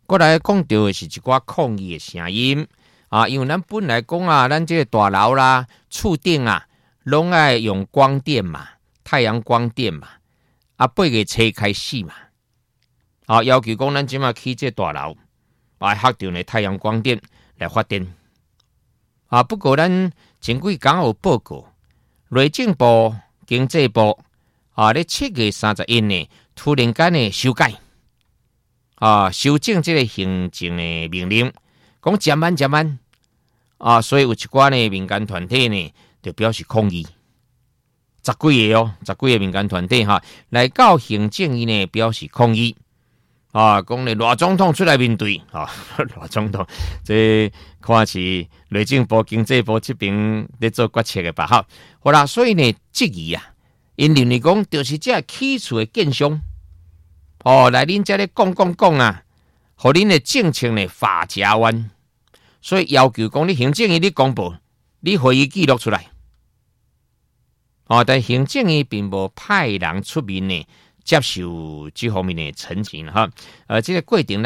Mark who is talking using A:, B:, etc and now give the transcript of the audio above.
A: 过来讲到的是一寡抗议的声音啊，因为咱本来讲啊，咱这个大楼啦、厝顶啊，拢爱用光电嘛，太阳光电嘛，啊，8月初开始嘛，啊，要求讲咱即马起这大楼，啊，发电的太阳光电来发电，啊，不过咱前几天有报告，内政部、经济部啊，咧7月31日突然间的修改。啊，修正这个行政的命令，讲减慢啊，所以有一寡呢民间团体呢就表示抗议，10几个10几个民间团体哈，来到行政院呢表示抗议啊，讲呢赖总统出来面对啊，赖总统这看是内政部、经济部这边在做决策的吧？好啦，所以呢质疑啊，因认为讲就是这起厝的建商。哦，来恁这咧讲啊，互恁的政策呢法夹弯，所以要求讲你行政院你公布，你会议记录出来。哦，但行政院并无派人出面呢接受这方面的陈情哈，这个过程